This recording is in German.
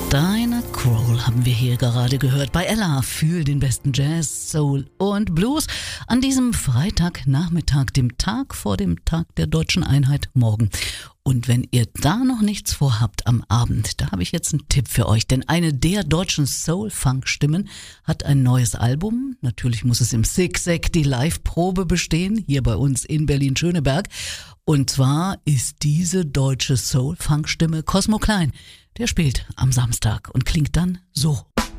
Diana Krall haben wir hier gerade gehört bei Ella für den besten Jazz, Soul und Blues an diesem Freitagnachmittag, dem Tag vor dem Tag der Deutschen Einheit morgen. Und wenn ihr da noch nichts vorhabt am Abend, da habe ich jetzt einen Tipp für euch, denn eine der deutschen Soul-Funk-Stimmen hat ein neues Album. Natürlich muss es im Zig-Zag die Live-Probe bestehen, hier bei uns in Berlin-Schöneberg. Und zwar ist diese deutsche Soul-Funk-Stimme Cosmo Klein. Der spielt am Samstag und klingt dann so.